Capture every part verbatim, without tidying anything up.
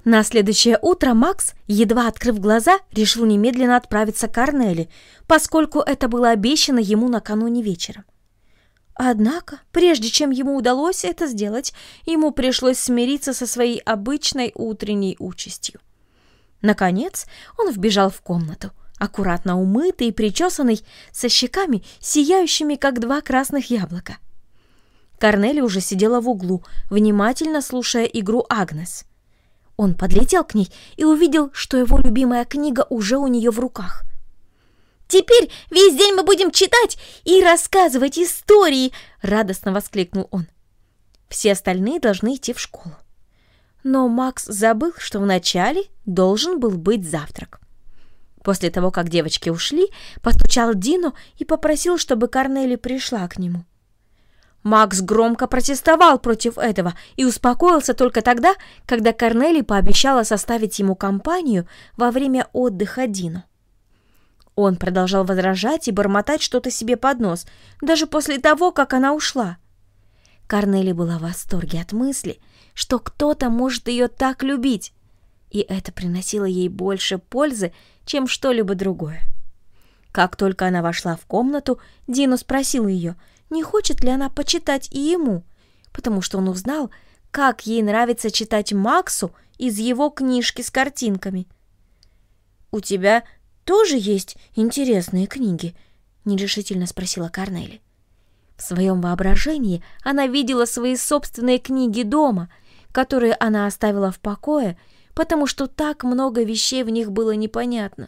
На следующее утро Макс, едва открыв глаза, решил немедленно отправиться к Корнели, поскольку это было обещано ему накануне вечером. Однако, прежде чем ему удалось это сделать, ему пришлось смириться со своей обычной утренней участью. Наконец, он вбежал в комнату, аккуратно умытый и причесанный, со щеками, сияющими, как два красных яблока. Корнели уже сидела в углу, внимательно слушая игру Агнес. Он подлетел к ней и увидел, что его любимая книга уже у нее в руках. «Теперь весь день мы будем читать и рассказывать истории!» — радостно воскликнул он. Все остальные должны идти в школу. Но Макс забыл, что вначале должен был быть завтрак. После того, как девочки ушли, постучал Дино и попросил, чтобы Корнели пришла к нему. Макс громко протестовал против этого и успокоился только тогда, когда Корнели пообещала составить ему компанию во время отдыха Дино. Он продолжал возражать и бормотать что-то себе под нос, даже после того, как она ушла. Корнели была в восторге от мысли, что кто-то может ее так любить, и это приносило ей больше пользы, чем что-либо другое. Как только она вошла в комнату, Дино спросил ее, не хочет ли она почитать и ему, потому что он узнал, как ей нравится читать Максу из его книжки с картинками. «У тебя тоже есть интересные книги?» — нерешительно спросила Корнели. В своем воображении она видела свои собственные книги дома, которые она оставила в покое, потому что так много вещей в них было непонятно.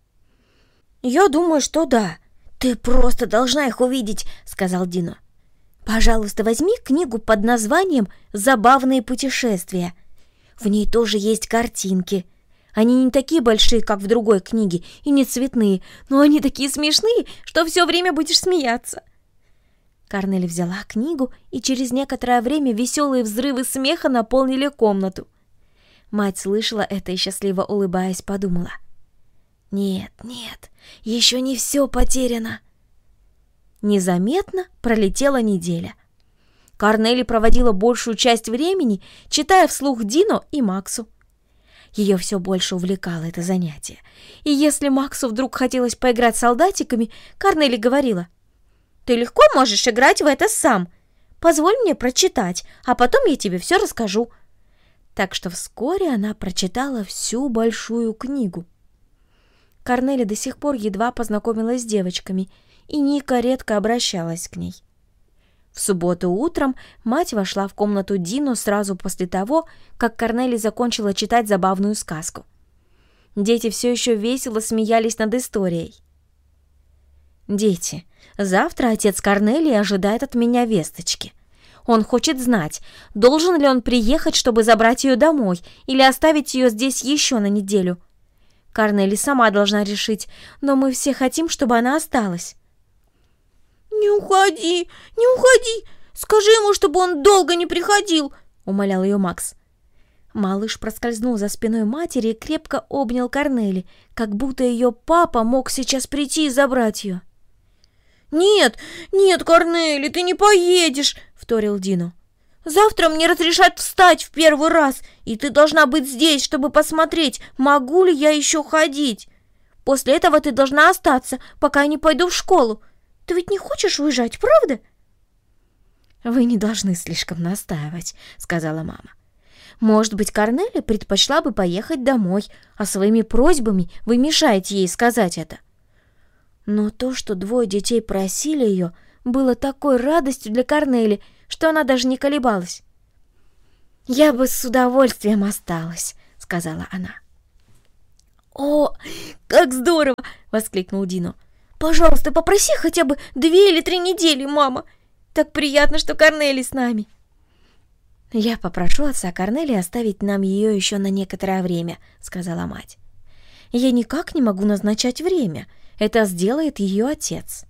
«Я думаю, что да. Ты просто должна их увидеть», — сказал Дино. «Пожалуйста, возьми книгу под названием «Забавные путешествия». В ней тоже есть картинки. Они не такие большие, как в другой книге, и не цветные, но они такие смешные, что все время будешь смеяться». Корнели взяла книгу, и через некоторое время веселые взрывы смеха наполнили комнату. Мать слышала это и, счастливо улыбаясь, подумала: «Нет, нет, еще не все потеряно». Незаметно пролетела неделя. Корнели проводила большую часть времени, читая вслух Дино и Максу. Ее все больше увлекало это занятие. И если Максу вдруг хотелось поиграть с солдатиками, Корнели говорила: «Ты легко можешь играть в это сам. Позволь мне прочитать, а потом я тебе все расскажу». Так что вскоре она прочитала всю большую книгу. Корнели до сих пор едва познакомилась с девочками, и Ника редко обращалась к ней. В субботу утром мать вошла в комнату Дино сразу после того, как Корнели закончила читать забавную сказку. Дети все еще весело смеялись над историей. «Дети, завтра отец Корнели ожидает от меня весточки. Он хочет знать, должен ли он приехать, чтобы забрать ее домой, или оставить ее здесь еще на неделю. Корнели сама должна решить, но мы все хотим, чтобы она осталась». «Не уходи, не уходи! Скажи ему, чтобы он долго не приходил!» — умолял ее Макс. Малыш проскользнул за спиной матери и крепко обнял Корнели, как будто ее папа мог сейчас прийти и забрать ее. «Нет, нет, Корнели, ты не поедешь!» — вторил Дино. «Завтра мне разрешат встать в первый раз, и ты должна быть здесь, чтобы посмотреть, могу ли я еще ходить. После этого ты должна остаться, пока я не пойду в школу. Ты ведь не хочешь уезжать, правда?» «Вы не должны слишком настаивать», — сказала мама. «Может быть, Корнели предпочла бы поехать домой, а своими просьбами вы мешаете ей сказать это». Но то, что двое детей просили ее, было такой радостью для Корнели, что она даже не колебалась. «Я бы с удовольствием осталась», — сказала она. «О, как здорово!» — воскликнул Дино. «Пожалуйста, попроси хотя бы две или три недели, мама. Так приятно, что Корнели с нами». «Я попрошу отца Корнели оставить нам ее еще на некоторое время», — сказала мать. «Я никак не могу назначать время. Это сделает ее отец».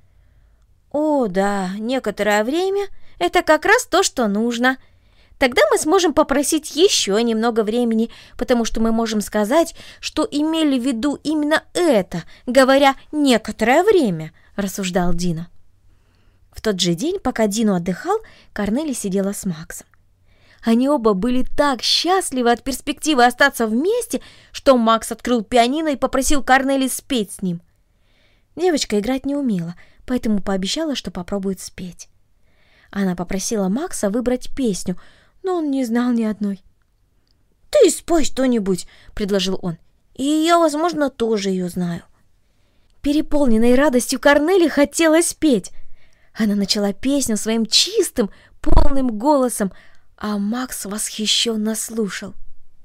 «О, да, некоторое время — это как раз то, что нужно. Тогда мы сможем попросить еще немного времени, потому что мы можем сказать, что имели в виду именно это, говоря «некоторое время», — рассуждал Дино. В тот же день, пока Дино отдыхал, Корнели сидела с Максом. Они оба были так счастливы от перспективы остаться вместе, что Макс открыл пианино и попросил Корнели спеть с ним. Девочка играть не умела, поэтому пообещала, что попробует спеть. Она попросила Макса выбрать песню, но он не знал ни одной. «Ты спой что-нибудь», — предложил он, — «и я, возможно, тоже ее знаю». Переполненной радостью Корнели хотелось петь. Она начала песню своим чистым, полным голосом, а Макс восхищенно слушал.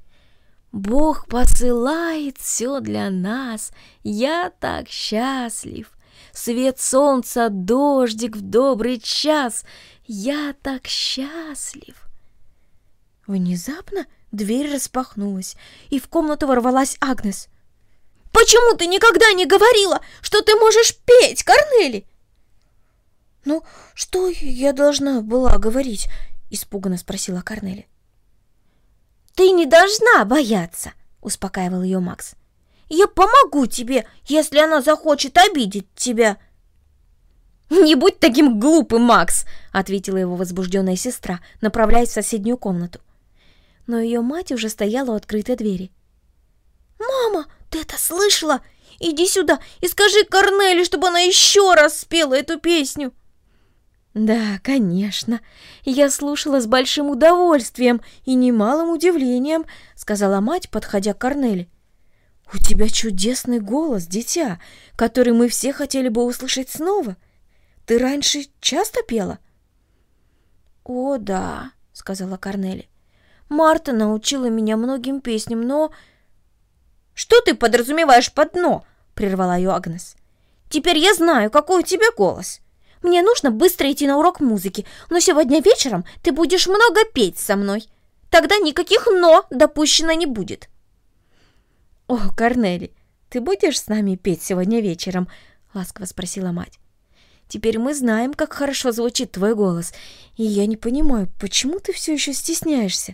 «Бог посылает все для нас, я так счастлив. Свет солнца, дождик в добрый час, я так счастлив». Внезапно дверь распахнулась, и в комнату ворвалась Агнес. «Почему ты никогда не говорила, что ты можешь петь, Корнели?» «Ну, что я должна была говорить?» — испуганно спросила Корнели. «Ты не должна бояться», — успокаивал ее Макс. «Я помогу тебе, если она захочет обидеть тебя». «Не будь таким глупым, Макс», — ответила его возбужденная сестра, направляясь в соседнюю комнату. Но ее мать уже стояла у открытой двери. «Мама, ты это слышала? Иди сюда и скажи Корнели, чтобы она еще раз спела эту песню». «Да, конечно. Я слушала с большим удовольствием и немалым удивлением», — сказала мать, подходя к Корнели. «У тебя чудесный голос, дитя, который мы все хотели бы услышать снова. Ты раньше часто пела?» «О, да», — сказала Корнели. «Марта научила меня многим песням, но...» «Что ты подразумеваешь под «но»?» — прервала ее Агнес. «Теперь я знаю, какой у тебя голос. Мне нужно быстро идти на урок музыки, но сегодня вечером ты будешь много петь со мной. Тогда никаких «но» допущено не будет». «О, Корнели, ты будешь с нами петь сегодня вечером?» — ласково спросила мать. «Теперь мы знаем, как хорошо звучит твой голос, и я не понимаю, почему ты все еще стесняешься?»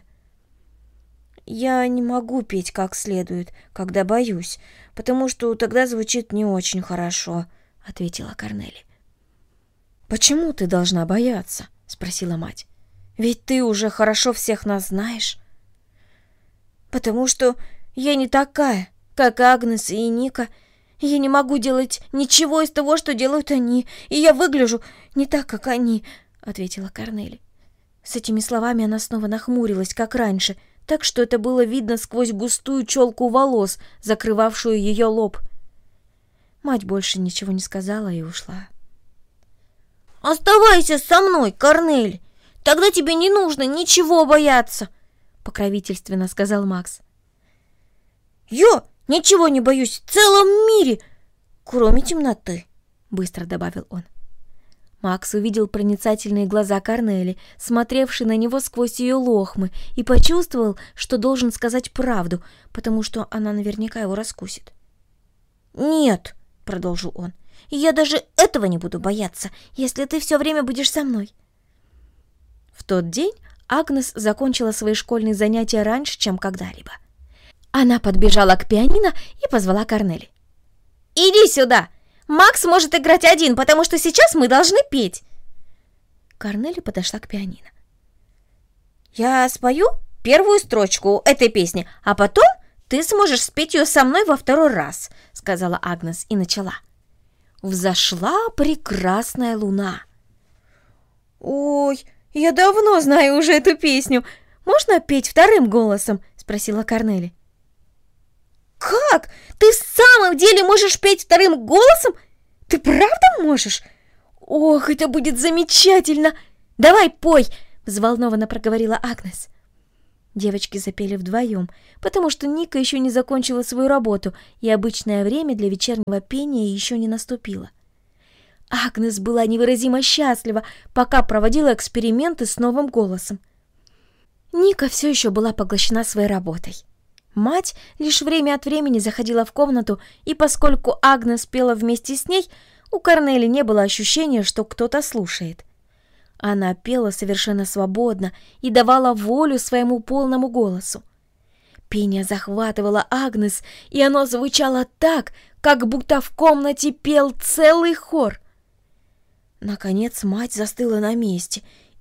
«Я не могу петь как следует, когда боюсь, потому что тогда звучит не очень хорошо», — ответила Корнели. «Почему ты должна бояться?» — спросила мать. «Ведь ты уже хорошо всех нас знаешь». «Потому что я не такая, как Агнес и Ника. Я не могу делать ничего из того, что делают они, и я выгляжу не так, как они», — ответила Корнели. С этими словами она снова нахмурилась, как раньше, так что это было видно сквозь густую челку волос, закрывавшую ее лоб. Мать больше ничего не сказала и ушла. «Оставайся со мной, Корнели, тогда тебе не нужно ничего бояться», — покровительственно сказал Макс. «Я ничего не боюсь в целом мире, кроме темноты», — быстро добавил он. Макс увидел проницательные глаза Корнели, смотревшие на него сквозь ее лохмы, и почувствовал, что должен сказать правду, потому что она наверняка его раскусит. «Нет», — продолжил он, — «я даже этого не буду бояться, если ты все время будешь со мной». В тот день Агнес закончила свои школьные занятия раньше, чем когда-либо. Она подбежала к пианино и позвала Корнели. «Иди сюда! Макс может играть один, потому что сейчас мы должны петь!» Корнели подошла к пианино. «Я спою первую строчку этой песни, а потом ты сможешь спеть ее со мной во второй раз», — сказала Агнес и начала. «Взошла прекрасная луна». «Ой, я давно знаю уже эту песню. Можно петь вторым голосом?» — спросила Корнели. «Как? Ты в самом деле можешь петь вторым голосом? Ты правда можешь? Ох, это будет замечательно! Давай пой!» — взволнованно проговорила Агнес. Девочки запели вдвоем, потому что Ника еще не закончила свою работу, и обычное время для вечернего пения еще не наступило. Агнес была невыразимо счастлива, пока проводила эксперименты с новым голосом. Ника все еще была поглощена своей работой. Мать лишь время от времени заходила в комнату, и поскольку Агнес пела вместе с ней, у Корнели не было ощущения, что кто-то слушает. Она пела совершенно свободно и давала волю своему полному голосу. Пение захватывало Агнес, и оно звучало так, как будто в комнате пел целый хор. Наконец мать застыла на месте,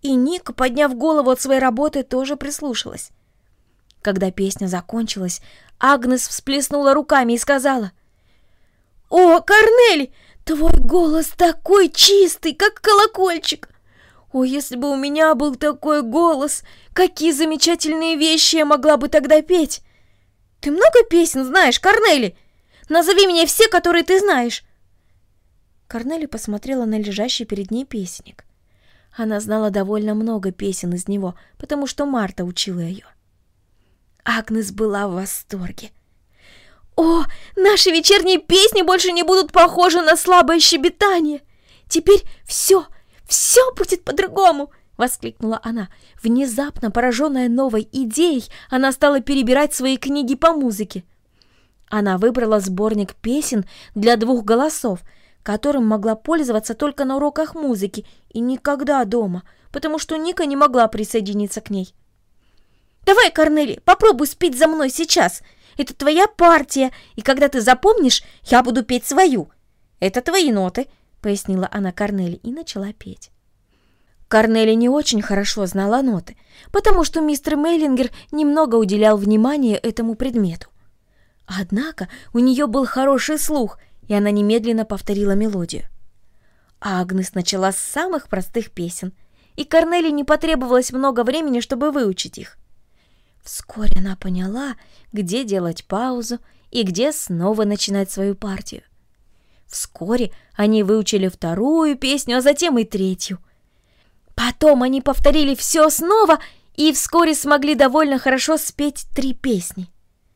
И Ника, подняв голову от своей работы, тоже прислушалась. Когда песня закончилась, Агнес всплеснула руками и сказала: «О, Корнели, твой голос такой чистый, как колокольчик! О, если бы у меня был такой голос, какие замечательные вещи я могла бы тогда петь! Ты много песен знаешь, Корнели? Назови мне все, которые ты знаешь!» Корнели посмотрела на лежащий перед ней песенник. Она знала довольно много песен из него, потому что Марта учила ее. Агнес была в восторге. «О, наши вечерние песни больше не будут похожи на слабое щебетание! Теперь все, все будет по-другому!» — воскликнула она. Внезапно, пораженная новой идеей, она стала перебирать свои книги по музыке. Она выбрала сборник песен для двух голосов, которым могла пользоваться только на уроках музыки и никогда дома, потому что Ника не могла присоединиться к ней. «Давай, Корнели, попробуй спеть за мной сейчас. Это твоя партия, и когда ты запомнишь, я буду петь свою. Это твои ноты», — пояснила она Корнели и начала петь. Корнели не очень хорошо знала ноты, потому что мистер Мейлингер немного уделял внимания этому предмету. Однако у нее был хороший слух, и она немедленно повторила мелодию. Агнес начала с самых простых песен, и Корнели не потребовалось много времени, чтобы выучить их. Вскоре она поняла, где делать паузу и где снова начинать свою партию. Вскоре они выучили вторую песню, а затем и третью. Потом они повторили все снова и вскоре смогли довольно хорошо спеть три песни.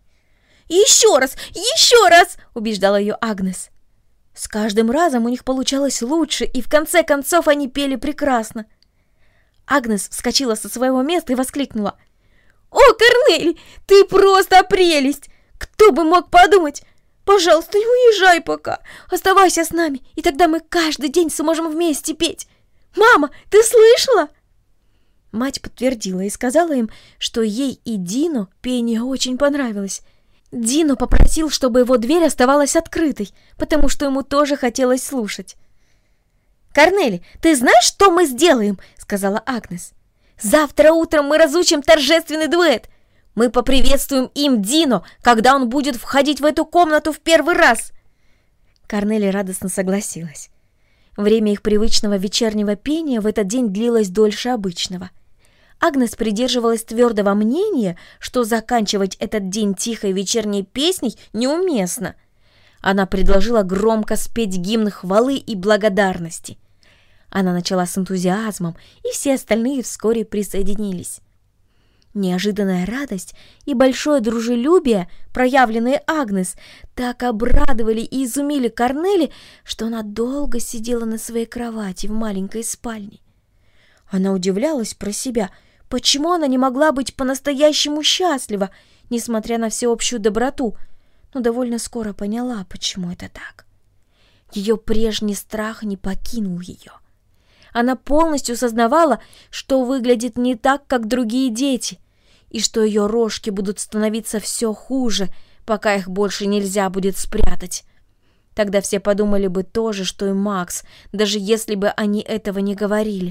«Еще раз, еще раз!» — убеждала ее Агнес. С каждым разом у них получалось лучше, и в конце концов они пели прекрасно. Агнес вскочила со своего места и воскликнула: «О, Корнели, ты просто прелесть! Кто бы мог подумать! Пожалуйста, не уезжай пока, оставайся с нами, и тогда мы каждый день сможем вместе петь. Мама, ты слышала?» Мать подтвердила и сказала им, что ей и Дино пение очень понравилось. Дино попросил, чтобы его дверь оставалась открытой, потому что ему тоже хотелось слушать. «Корнели, ты знаешь, что мы сделаем?» — сказала Агнес. «Завтра утром мы разучим торжественный дуэт. Мы поприветствуем им Дино, когда он будет входить в эту комнату в первый раз». Корнели радостно согласилась. Время их привычного вечернего пения в этот день длилось дольше обычного. Агнес придерживалась твердого мнения, что заканчивать этот день тихой вечерней песней неуместно. Она предложила громко спеть гимн хвалы и благодарности. Она начала с энтузиазмом, и все остальные вскоре присоединились. Неожиданная радость и большое дружелюбие, проявленные Агнес, так обрадовали и изумили Корнели, что она долго сидела на своей кровати в маленькой спальне. Она удивлялась про себя, почему она не могла быть по-настоящему счастлива, несмотря на всеобщую доброту, но довольно скоро поняла, почему это так. Ее прежний страх не покинул ее. Она полностью сознавала, что выглядит не так, как другие дети, и что ее рожки будут становиться все хуже, пока их больше нельзя будет спрятать. Тогда все подумали бы то же, что и Макс, даже если бы они этого не говорили.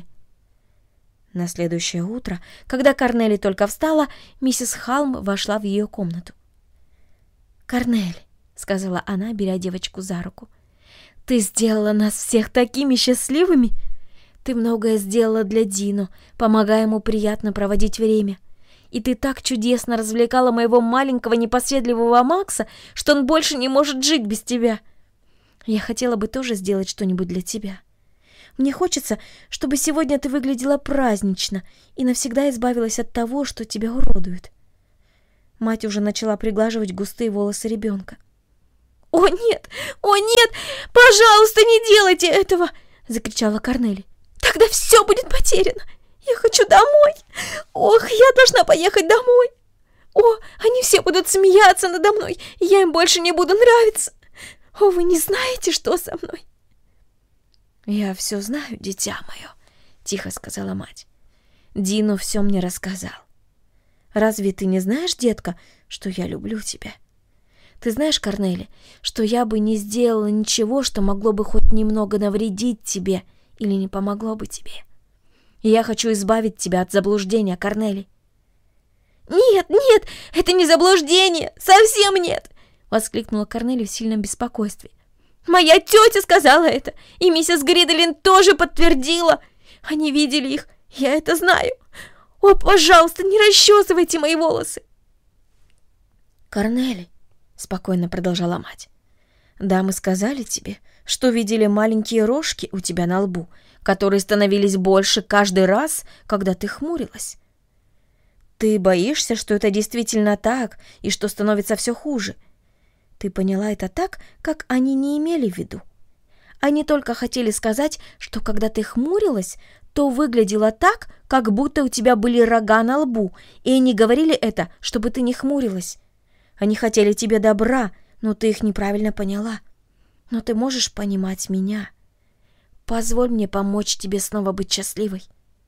На следующее утро, когда Корнели только встала, миссис Халм вошла в ее комнату. «Корнели», — сказала она, беря девочку за руку, — «ты сделала нас всех такими счастливыми. Ты многое сделала для Дино, помогая ему приятно проводить время. И ты так чудесно развлекала моего маленького непоседливого Макса, что он больше не может жить без тебя. Я хотела бы тоже сделать что-нибудь для тебя. Мне хочется, чтобы сегодня ты выглядела празднично и навсегда избавилась от того, что тебя уродует». Мать уже начала приглаживать густые волосы ребенка. «О, нет! О, нет! Пожалуйста, не делайте этого!» — закричала Корнели. «Тогда все будет потеряно! Я хочу домой! Ох, я должна поехать домой! О, они все будут смеяться надо мной, и я им больше не буду нравиться! О, вы не знаете, что со мной!» «Я все знаю, дитя мое», — тихо сказала мать. «Дино все мне рассказал. Разве ты не знаешь, детка, что я люблю тебя? Ты знаешь, Корнели, что я бы не сделала ничего, что могло бы хоть немного навредить тебе или не помогло бы тебе. И я хочу избавить тебя от заблуждения, Корнели». «Нет, нет, это не заблуждение, совсем нет!» — воскликнула Корнели в сильном беспокойстве. «Моя тетя сказала это, и миссис Гриделин тоже подтвердила. Они видели их, я это знаю. О, пожалуйста, не расчесывайте мои волосы!» «Корнели», — спокойно продолжала мать, — «дамы сказали тебе, что видели маленькие рожки у тебя на лбу, которые становились больше каждый раз, когда ты хмурилась. Ты боишься, что это действительно так, и что становится все хуже. Ты поняла это так, как они не имели в виду. Они только хотели сказать, что когда ты хмурилась, то выглядело так, как будто у тебя были рога на лбу, и они говорили это, чтобы ты не хмурилась. Они хотели тебе добра, но ты их неправильно поняла. Но ты можешь понимать меня. Позволь мне помочь тебе снова быть счастливой.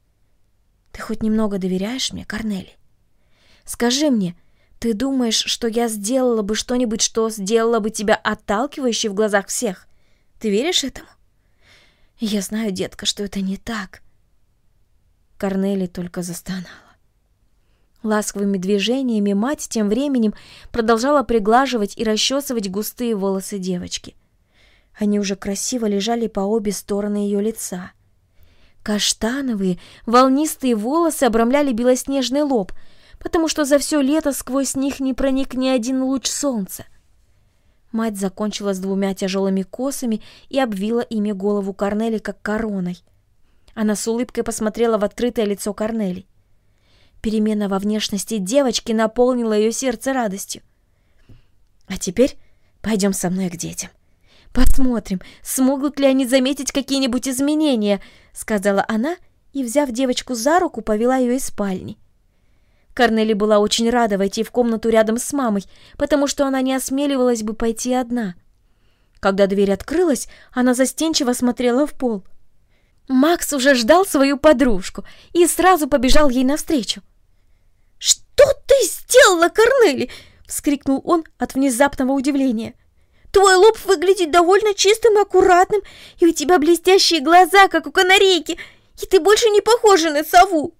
Ты хоть немного доверяешь мне, Корнели? Скажи мне, ты думаешь, что я сделала бы что-нибудь, что сделало бы тебя отталкивающей в глазах всех? Ты веришь этому? Я знаю, детка, что это не так». Корнели только застонала. Ласковыми движениями мать тем временем продолжала приглаживать и расчесывать густые волосы девочки. Они уже красиво лежали по обе стороны ее лица. Каштановые, волнистые волосы обрамляли белоснежный лоб, потому что за все лето сквозь них не проник ни один луч солнца. Мать закончила с двумя тяжелыми косами и обвила ими голову Корнели как короной. Она с улыбкой посмотрела в открытое лицо Корнели. Перемена во внешности девочки наполнила ее сердце радостью. «А теперь пойдем со мной к детям. Посмотрим, смогут ли они заметить какие-нибудь изменения», — сказала она и, взяв девочку за руку, повела ее из спальни. Корнели была очень рада войти в комнату рядом с мамой, потому что она не осмеливалась бы пойти одна. Когда дверь открылась, она застенчиво смотрела в пол. Макс уже ждал свою подружку и сразу побежал ей навстречу. «Что ты сделала, Корнели?» — вскрикнул он от внезапного удивления. «Твой лоб выглядит довольно чистым и аккуратным, и у тебя блестящие глаза, как у канарейки, и ты больше не похожа на сову».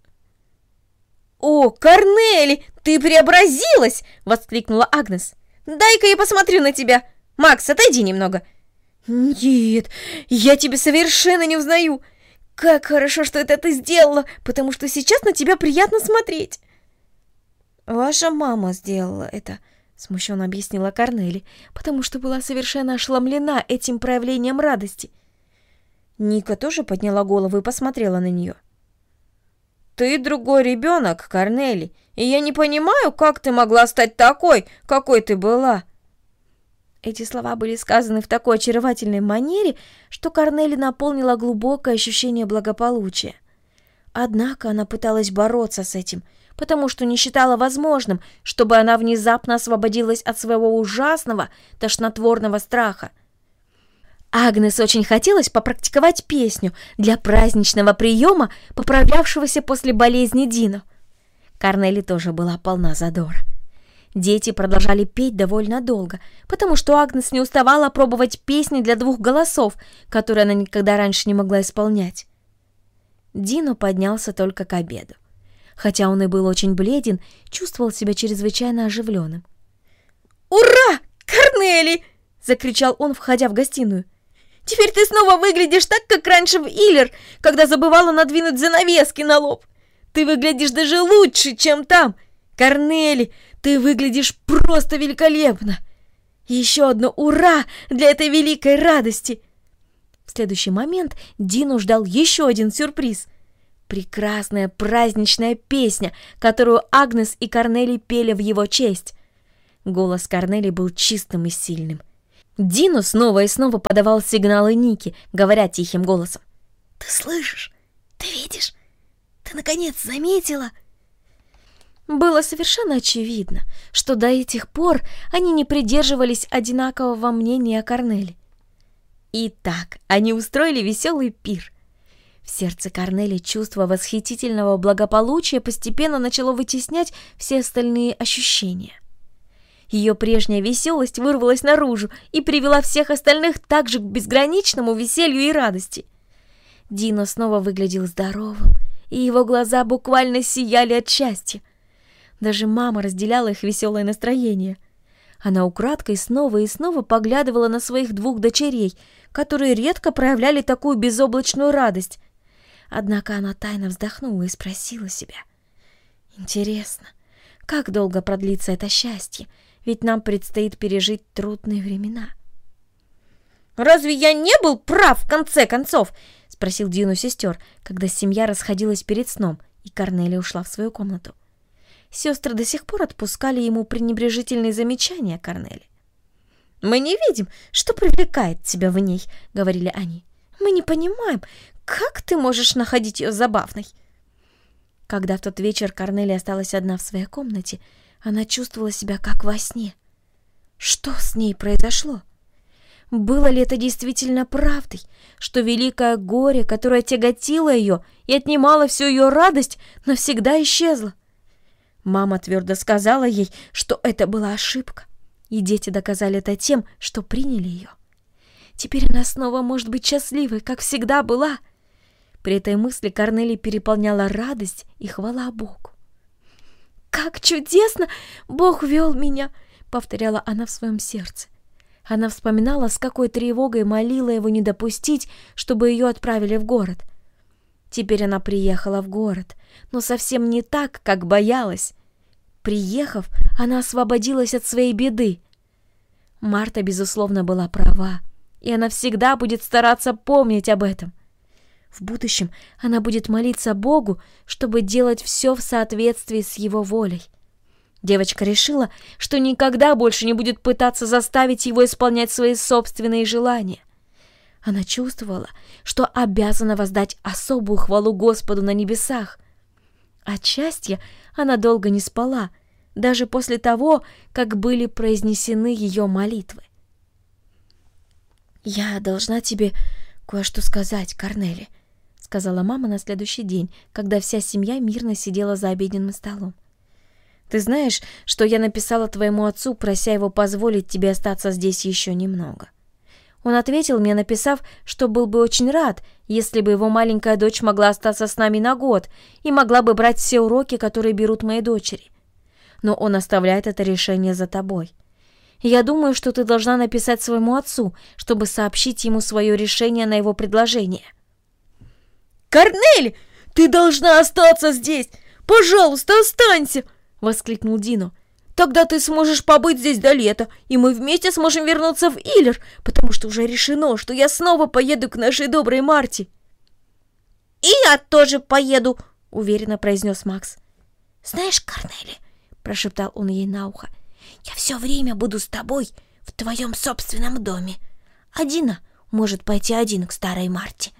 «О, Корнели, ты преобразилась!» — воскликнула Агнес. «Дай-ка я посмотрю на тебя. Макс, отойди немного». «Нет, я тебя совершенно не узнаю. Как хорошо, что это ты сделала, потому что сейчас на тебя приятно смотреть». «Ваша мама сделала это», — смущенно объяснила Корнели, потому что была совершенно ошеломлена этим проявлением радости. Ника тоже подняла голову и посмотрела на нее. «Ты другой ребенок, Корнели, и я не понимаю, как ты могла стать такой, какой ты была». Эти слова были сказаны в такой очаровательной манере, что Корнели наполнила глубокое ощущение благополучия. Однако она пыталась бороться с этим, потому что не считала возможным, чтобы она внезапно освободилась от своего ужасного, тошнотворного страха. Агнес очень хотелось попрактиковать песню для праздничного приема, поправлявшегося после болезни Дино. Корнели тоже была полна задора. Дети продолжали петь довольно долго, потому что Агнес не уставала пробовать песни для двух голосов, которые она никогда раньше не могла исполнять. Дино поднялся только к обеду. Хотя он и был очень бледен, чувствовал себя чрезвычайно оживленным. «Ура, Корнели!» — закричал он, входя в гостиную. «Теперь ты снова выглядишь так, как раньше в Иллер, когда забывала надвинуть занавески на лоб. Ты выглядишь даже лучше, чем там. Корнели, ты выглядишь просто великолепно. Еще одно ура для этой великой радости!» В следующий момент Дино ждал еще один сюрприз. Прекрасная праздничная песня, которую Агнес и Корнели пели в его честь. Голос Корнели был чистым и сильным. Дино снова и снова подавал сигналы Нике, говоря тихим голосом: «Ты слышишь? Ты видишь? Ты наконец заметила?» Было совершенно очевидно, что до этих пор они не придерживались одинакового мнения о Корнели. Итак, они устроили веселый пир. В сердце Корнели чувство восхитительного благополучия постепенно начало вытеснять все остальные ощущения. Ее прежняя веселость вырвалась наружу и привела всех остальных также к безграничному веселью и радости. Дино снова выглядел здоровым, и его глаза буквально сияли от счастья. Даже мама разделяла их веселое настроение. Она украдкой снова и снова поглядывала на своих двух дочерей, которые редко проявляли такую безоблачную радость. Однако она тайно вздохнула и спросила себя: «Интересно, как долго продлится это счастье? Ведь нам предстоит пережить трудные времена». «Разве я не был прав в конце концов?» — спросил Дин у сестер, когда семья расходилась перед сном, и Корнелия ушла в свою комнату. Сестры до сих пор отпускали ему пренебрежительные замечания о Корнелии. «Мы не видим, что привлекает тебя в ней», — говорили они. «Мы не понимаем, как ты можешь находить ее забавной». Когда в тот вечер Корнелия осталась одна в своей комнате, она чувствовала себя как во сне. Что с ней произошло? Было ли это действительно правдой, что великое горе, которое тяготило ее и отнимало всю ее радость, навсегда исчезло? Мама твердо сказала ей, что это была ошибка, и дети доказали это тем, что приняли ее. Теперь она снова может быть счастливой, как всегда была. При этой мысли Корнелии переполняла радость и хвала Богу. «Как чудесно Бог вел меня!» — повторяла она в своем сердце. Она вспоминала, с какой тревогой молила его не допустить, чтобы ее отправили в город. Теперь она приехала в город, но совсем не так, как боялась. Приехав, она освободилась от своей беды. Марта, безусловно, была права, и она всегда будет стараться помнить об этом. В будущем она будет молиться Богу, чтобы делать все в соответствии с Его волей. Девочка решила, что никогда больше не будет пытаться заставить его исполнять свои собственные желания. Она чувствовала, что обязана воздать особую хвалу Господу на небесах. От счастья она долго не спала, даже после того, как были произнесены ее молитвы. «Я должна тебе кое-что сказать, Корнелия», — сказала мама на следующий день, когда вся семья мирно сидела за обеденным столом. «Ты знаешь, что я написала твоему отцу, прося его позволить тебе остаться здесь еще немного. Он ответил мне, написав, что был бы очень рад, если бы его маленькая дочь могла остаться с нами на год и могла бы брать все уроки, которые берут мои дочери. Но он оставляет это решение за тобой. Я думаю, что ты должна написать своему отцу, чтобы сообщить ему свое решение на его предложение». «Корнелия, ты должна остаться здесь! Пожалуйста, останься!» — воскликнул Дино. «Тогда ты сможешь побыть здесь до лета, и мы вместе сможем вернуться в Иллер, потому что уже решено, что я снова поеду к нашей доброй Марте». «И я тоже поеду», — уверенно произнес Макс. «Знаешь, Корнелия», — прошептал он ей на ухо, — «я все время буду с тобой в твоем собственном доме. А Дина может пойти один к старой Марте».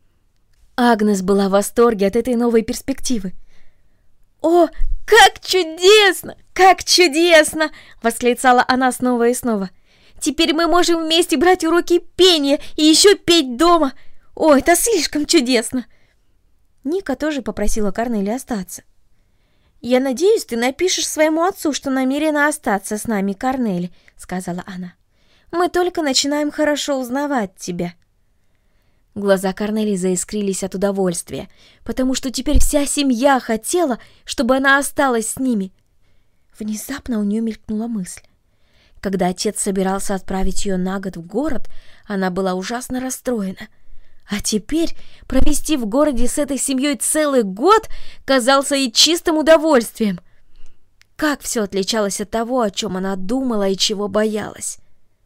Агнес была в восторге от этой новой перспективы. «О, как чудесно! Как чудесно!» — восклицала она снова и снова. «Теперь мы можем вместе брать уроки пения и еще петь дома! О, это слишком чудесно!» Ника тоже попросила Корнелию остаться. «Я надеюсь, ты напишешь своему отцу, что намерена остаться с нами, Корнелия», — сказала она. «Мы только начинаем хорошо узнавать тебя». Глаза Корнелии заискрились от удовольствия, потому что теперь вся семья хотела, чтобы она осталась с ними. Внезапно у нее мелькнула мысль. Когда отец собирался отправить ее на год в город, она была ужасно расстроена. А теперь провести в городе с этой семьей целый год казался ей чистым удовольствием. Как все отличалось от того, о чем она думала и чего боялась.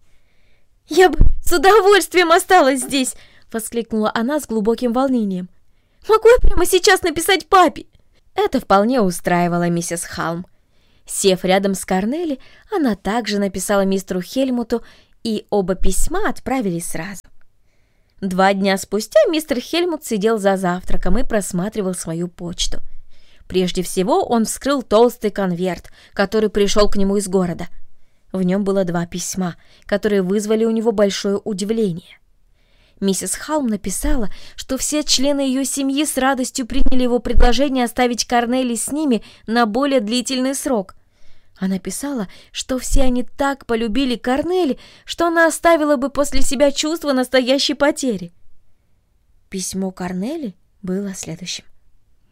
«Я бы с удовольствием осталась здесь!» — воскликнула она с глубоким волнением. «Могу я прямо сейчас написать папе?» Это вполне устраивало миссис Халм. Сев рядом с Корнели, она также написала мистеру Хельмуту, и оба письма отправились сразу. Два дня спустя мистер Хельмут сидел за завтраком и просматривал свою почту. Прежде всего он вскрыл толстый конверт, который пришел к нему из города. В нем было два письма, которые вызвали у него большое удивление. Миссис Халм написала, что все члены ее семьи с радостью приняли его предложение оставить Корнелии с ними на более длительный срок. Она писала, что все они так полюбили Корнели, что она оставила бы после себя чувство настоящей потери. Письмо Корнели было следующим.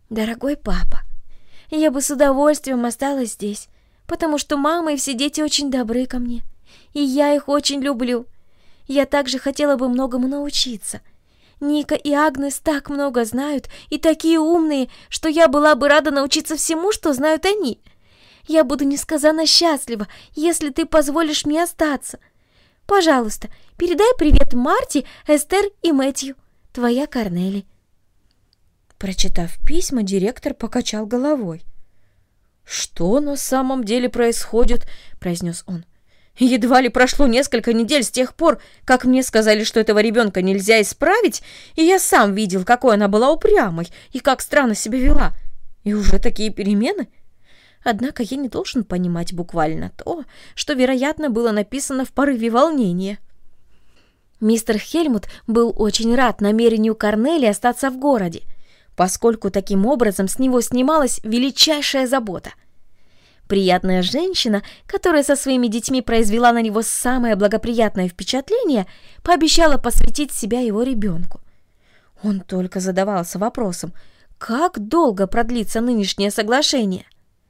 Дорогой папа, я бы с удовольствием осталась здесь, потому что мама и все дети очень добры ко мне, и я их очень люблю. Я также хотела бы многому научиться. Ника и Агнес так много знают и такие умные, что я была бы рада научиться всему, что знают они. Я буду несказанно счастлива, если ты позволишь мне остаться. Пожалуйста, передай привет Марти, Эстер и Мэтью. Твоя Корнели». Прочитав письма, директор покачал головой. «Что на самом деле происходит?» – произнес он. «Едва ли прошло несколько недель с тех пор, как мне сказали, что этого ребенка нельзя исправить, и я сам видел, какой она была упрямой и как странно себя вела. И уже такие перемены? Однако я не должен понимать буквально то, что, вероятно, было написано в порыве волнения». Мистер Хельмут был очень рад намерению Корнели остаться в городе, поскольку таким образом с него снималась величайшая забота. Приятная женщина, которая со своими детьми произвела на него самое благоприятное впечатление, пообещала посвятить себя его ребенку. Он только задавался вопросом, как долго продлится нынешнее соглашение.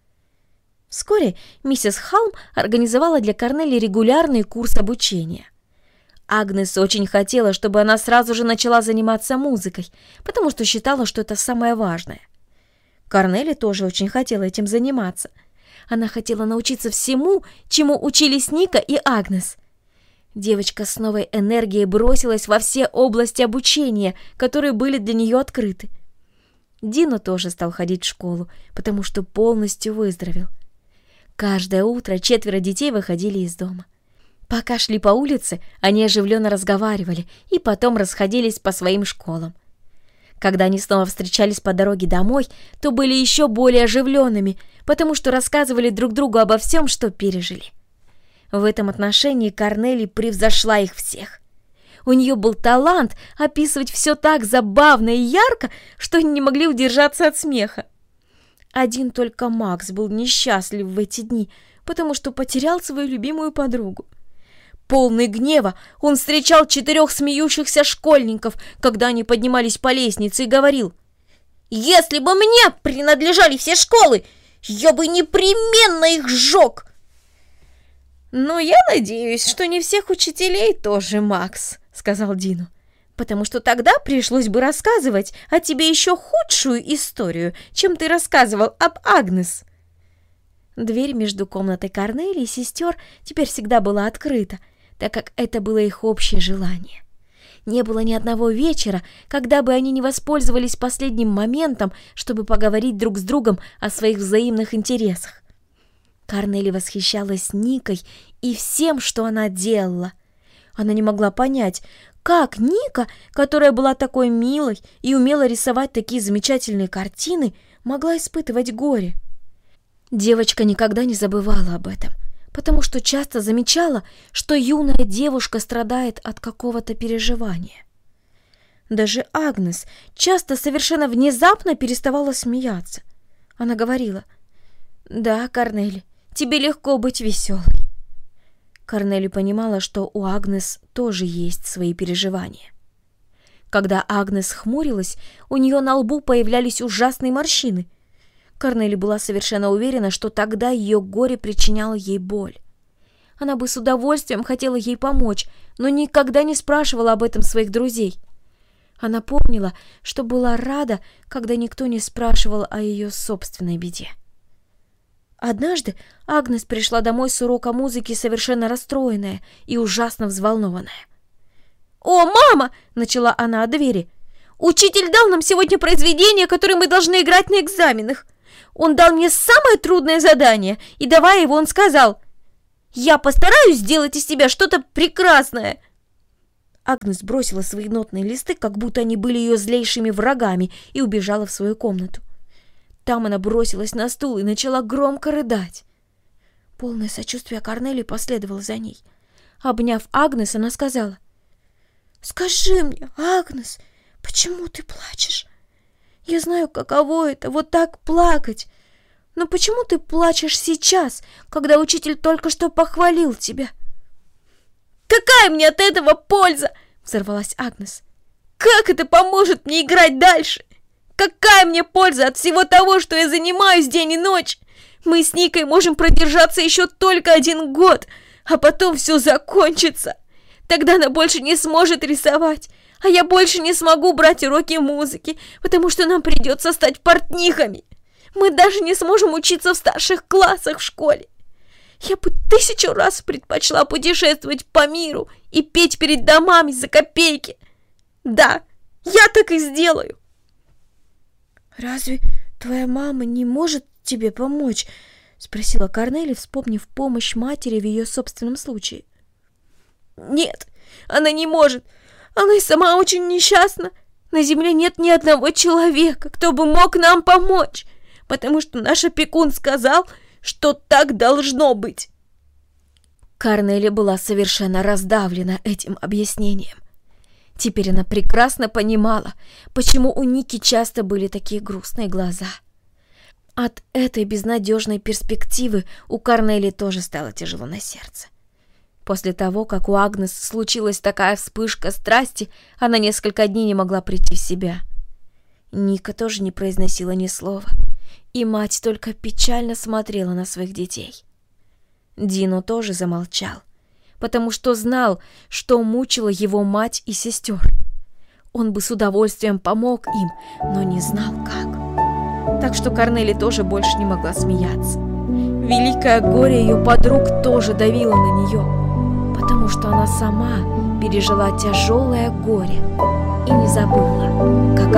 Вскоре миссис Халм организовала для Корнели регулярный курс обучения. Агнес очень хотела, чтобы она сразу же начала заниматься музыкой, потому что считала, что это самое важное. Корнели тоже очень хотела этим заниматься. Она хотела научиться всему, чему учились Ника и Агнес. Девочка с новой энергией бросилась во все области обучения, которые были для нее открыты. Дино тоже стал ходить в школу, потому что полностью выздоровел. Каждое утро четверо детей выходили из дома. Пока шли по улице, они оживленно разговаривали и потом расходились по своим школам. Когда они снова встречались по дороге домой, то были еще более оживленными, потому что рассказывали друг другу обо всем, что пережили. В этом отношении Корнели превзошла их всех. У нее был талант описывать все так забавно и ярко, что они не могли удержаться от смеха. Один только Макс был несчастлив в эти дни, потому что потерял свою любимую подругу. Полный гнева, он встречал четырех смеющихся школьников, когда они поднимались по лестнице, и говорил: «Если бы мне принадлежали все школы, я бы непременно их сжег!» «Но я надеюсь, что не всех учителей тоже, Макс», — сказал Дино, «потому что тогда пришлось бы рассказывать о тебе еще худшую историю, чем ты рассказывал об Агнес». Дверь между комнатой Корнели и сестер теперь всегда была открыта, так как это было их общее желание. Не было ни одного вечера, когда бы они не воспользовались последним моментом, чтобы поговорить друг с другом о своих взаимных интересах. Корнели восхищалась Никой и всем, что она делала. Она не могла понять, как Ника, которая была такой милой и умела рисовать такие замечательные картины, могла испытывать горе. Девочка никогда не забывала об этом, потому что часто замечала, что юная девушка страдает от какого-то переживания. Даже Агнес часто совершенно внезапно переставала смеяться. Она говорила: «Да, Корнели, тебе легко быть веселой». Корнели понимала, что у Агнес тоже есть свои переживания. Когда Агнес хмурилась, у нее на лбу появлялись ужасные морщины. Корнели была совершенно уверена, что тогда ее горе причиняло ей боль. Она бы с удовольствием хотела ей помочь, но никогда не спрашивала об этом своих друзей. Она помнила, что была рада, когда никто не спрашивал о ее собственной беде. Однажды Агнес пришла домой с урока музыки совершенно расстроенная и ужасно взволнованная. «О, мама!» — начала она от двери. «Учитель дал нам сегодня произведение, которое мы должны играть на экзаменах. Он дал мне самое трудное задание, и давая его, он сказал: «Я постараюсь сделать из тебя что-то прекрасное». Агнес бросила свои нотные листы, как будто они были ее злейшими врагами, и убежала в свою комнату. Там она бросилась на стул и начала громко рыдать. Полное сочувствие Корнели последовало за ней. Обняв Агнес, она сказала: «Скажи мне, Агнес, почему ты плачешь? Я знаю, каково это, вот так плакать. Но почему ты плачешь сейчас, когда учитель только что похвалил тебя?» «Какая мне от этого польза?» — взорвалась Агнес. «Как это поможет мне играть дальше? Какая мне польза от всего того, что я занимаюсь день и ночь? Мы с Никой можем продержаться еще только один год, а потом все закончится. Тогда она больше не сможет рисовать, а я больше не смогу брать уроки музыки, потому что нам придется стать портнихами. Мы даже не сможем учиться в старших классах в школе. Я бы тысячу раз предпочла путешествовать по миру и петь перед домами за копейки. Да, я так и сделаю. «Разве твоя мама не может тебе помочь?» — спросила Корнели, вспомнив помощь матери в ее собственном случае. «Нет, она не может. Она и сама очень несчастна. На земле нет ни одного человека, кто бы мог нам помочь, потому что наш опекун сказал, что так должно быть». Корнели была совершенно раздавлена этим объяснением. Теперь она прекрасно понимала, почему у Ники часто были такие грустные глаза. От этой безнадежной перспективы у Корнели тоже стало тяжело на сердце. После того, как у Агнес случилась такая вспышка страсти, она несколько дней не могла прийти в себя. Ника тоже не произносила ни слова, и мать только печально смотрела на своих детей. Дино тоже замолчал, потому что знал, что мучила его мать и сестер. Он бы с удовольствием помог им, но не знал как. Так что Корнели тоже больше не могла смеяться. Великое горе ее подруг тоже давило на нее, потому что она сама пережила тяжелое горе и не забыла, как